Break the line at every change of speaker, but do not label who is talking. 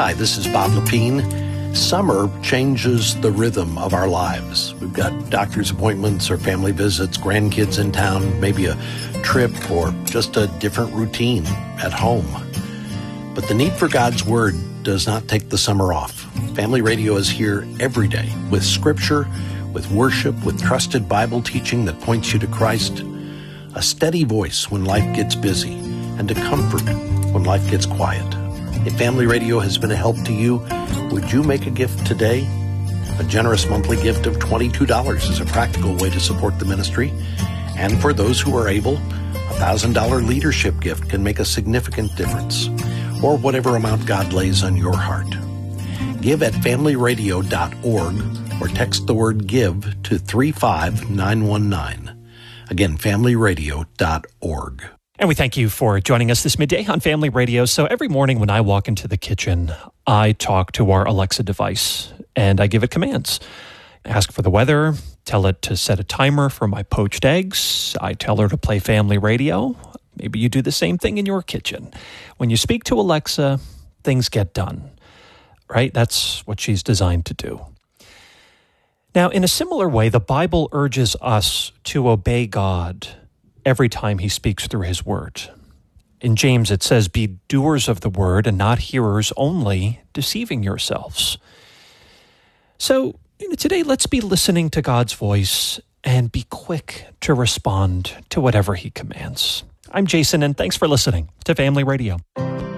Hi, this is Bob Lepine. Summer changes the rhythm of our lives. We've got doctor's appointments or family visits, grandkids in town, maybe a trip or just a different routine at home. But the need for God's Word does not take the summer off. Family Radio is here every day with Scripture, with worship, with trusted Bible teaching that points you to Christ, a steady voice when life gets busy, and a comfort when life gets quiet. If Family Radio has been a help to you, would you make a gift today? A generous monthly gift of $22 is a practical way to support the ministry. And for those who are able, a $1,000 leadership gift can make a significant difference, or whatever amount God lays on your heart. Give at familyradio.org or text the word GIVE to 35919. Again, familyradio.org.
And we thank you for joining us this midday on Family Radio. So every morning when I walk into the kitchen, I talk to our Alexa device and I give it commands. Ask for the weather, tell it to set a timer for my poached eggs. I tell her to play Family Radio. Maybe you do the same thing in your kitchen. When you speak to Alexa, things get done, right? That's what she's designed to do. Now, in a similar way, the Bible urges us to obey God every time he speaks through his word. In James, it says, "Be doers of the word and not hearers only, deceiving yourselves." So, today, let's be listening to God's voice and be quick to respond to whatever he commands. I'm Jason, and thanks for listening to Family Radio.